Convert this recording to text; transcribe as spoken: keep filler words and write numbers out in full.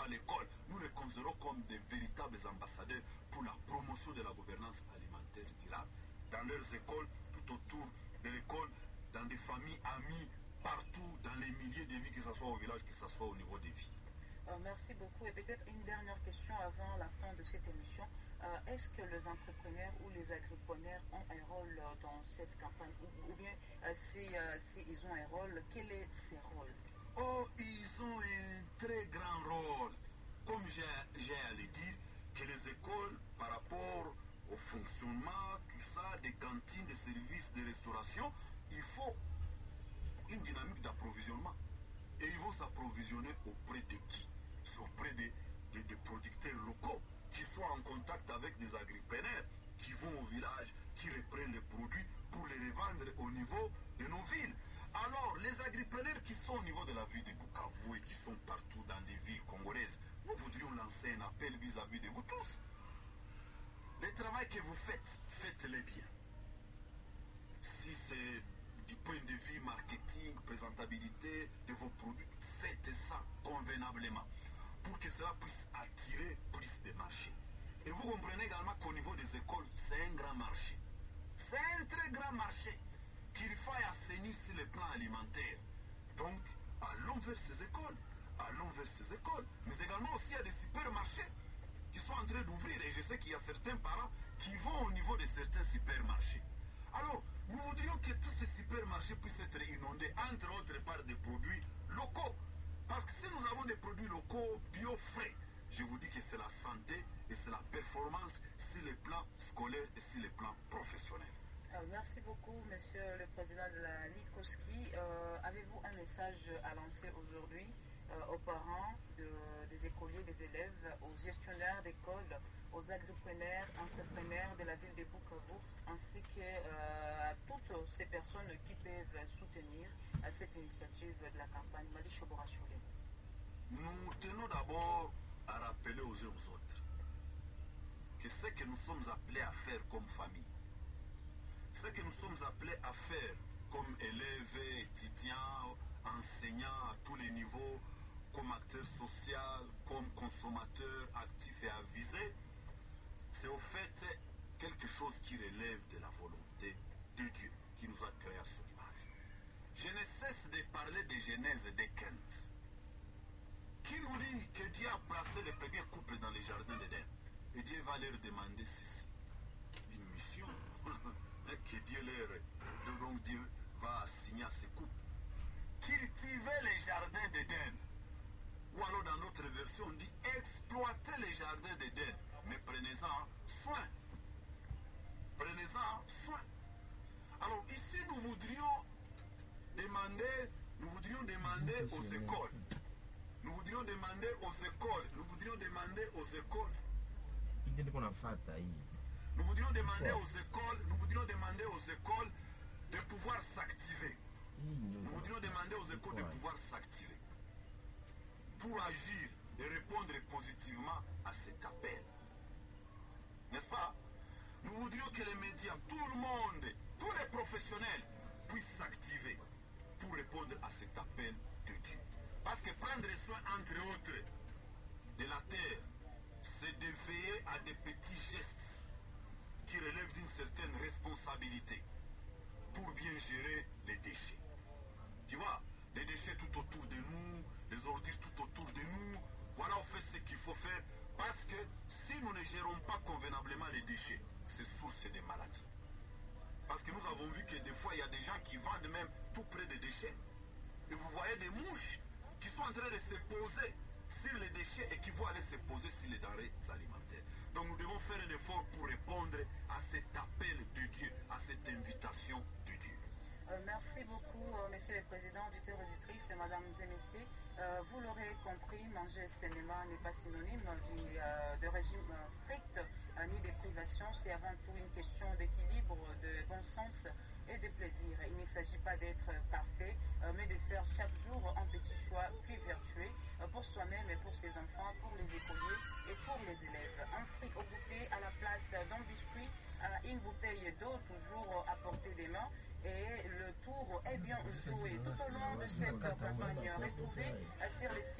l'école, nous les considérons comme des véritables ambassadeurs pour la promotion de la gouvernance alimentaire durable. Dans leurs écoles, tout autour de l'école, dans des familles, amis, partout, dans les milliers de vies, que ce soit au village, que ce soit au niveau des vies. Euh, merci beaucoup. Et peut-être une dernière question avant la fin de cette émission. Euh, Est-ce que les entrepreneurs ou les agripreneurs ont un rôle euh, dans cette campagne ou, ou bien euh, si, euh, si ils ont un rôle, quel est ce rôle? Oh, ils ont un très grand rôle. Comme j'ai à le dire, que les écoles, par rapport au fonctionnement, tout ça, des cantines, des services de restauration, il faut une dynamique d'approvisionnement. Et ils vont s'approvisionner auprès de qui? C'est auprès des, des, des producteurs locaux qui sont en contact avec des agripreneurs qui vont au village, qui reprennent les produits pour les revendre au niveau de nos villes. Alors, les agripreneurs qui sont au niveau de la ville de Bukavu et qui sont partout dans des villes congolaises, nous voudrions lancer un appel vis-à-vis de vous tous. Le travail que vous faites, faites-le bien. Si c'est du point de vue marketing, présentabilité de vos produits, faites ça convenablement pour que cela puisse attirer plus de marchés. Et vous comprenez également qu'au niveau des écoles, c'est un grand marché. C'est un très grand marché qu'il faut assainir sur le plan alimentaire. Donc, allons vers ces écoles. Allons vers ces écoles. Mais également aussi, il y a des supermarchés qui sont en train d'ouvrir. Et je sais qu'il y a certains parents qui vont au niveau de certains supermarchés. Alors, nous voudrions que tous ces supermarchés puissent être inondés, entre autres par des produits locaux. Parce que si nous avons des produits locaux bio frais, je vous dis que c'est la santé et c'est la performance sur le plan scolaire et sur le plan professionnel. Euh, merci beaucoup, Monsieur le Président de la Ligue Koski. Euh, Avez-vous un message à lancer aujourd'hui euh, aux parents, de, des écoliers, des élèves, aux gestionnaires d'écoles, aux agripreneurs, entrepreneurs de la ville de Bukavu, ainsi que euh, à toutes ces personnes qui peuvent soutenir euh, cette initiative de la campagne Mali Shobora Choulé? Nous tenons d'abord à rappeler aux uns aux autres que ce que nous sommes appelés à faire comme famille, ce que nous sommes appelés à faire comme élèves, étudiants, enseignants à tous les niveaux, comme acteurs sociaux, comme consommateurs actifs et avisés, c'est au fait quelque chose qui relève de la volonté de Dieu qui nous a créés à son image. Je ne cesse de parler de Genèse des quinze, qui nous dit que Dieu a placé les premiers couples dans les jardins d'Éden. Et Dieu va leur demander ceci, une mission que Dieu leur... Donc Dieu va assigner à ces couples. Cultiver les jardins d'Éden. Ou alors dans notre version, on dit exploiter les jardins d'Éden. Mais prenez-en soin. Prenez-en soin. Alors ici, nous voudrions demander, nous voudrions demander aux écoles. Nous voudrions demander aux écoles. Nous voudrions demander aux écoles. Nous voudrions demander aux écoles, nous voudrions demander aux écoles de pouvoir s'activer. Nous voudrions demander aux écoles de pouvoir s'activer pour agir et répondre positivement à cet appel. N'est-ce pas? Nous voudrions que les médias, tout le monde, tous les professionnels puissent s'activer pour répondre à cet appel de Dieu. Parce que prendre soin, entre autres, de la terre, c'est de veiller à des petits gestes qui relèvent d'une certaine responsabilité pour bien gérer les déchets. Tu vois, les déchets tout autour de nous, les ordures tout autour de nous, voilà on fait ce qu'il faut faire parce que si nous ne gérons pas convenablement les déchets, c'est source de maladies. Parce que nous avons vu que des fois il y a des gens qui vendent même tout près des déchets et vous voyez des mouches qui sont en train de se poser sur les déchets et qui vont aller se poser sur les denrées alimentaires. Donc nous devons faire un effort pour répondre à cet appel de Dieu, à cette invitation de Dieu. Euh, merci beaucoup, euh, Monsieur le Président, auditeurs, auditrices, Mesdames et Messieurs. Euh, vous l'aurez compris, manger sainement n'est pas synonyme du, euh, de régime euh, strict euh, ni de privation. C'est avant tout une question d'équilibre, de bon sens et de plaisir. Il ne s'agit pas d'être parfait, euh, mais de faire chaque jour un petit choix plus vertueux euh, pour soi-même et pour ses enfants, pour les écoliers et pour les élèves. Un fruit au goûter à la place d'un biscuit, à une bouteille d'eau toujours à portée des mains. Et le tour est bien joué tout au long de cette campagne. Retrouvez sur les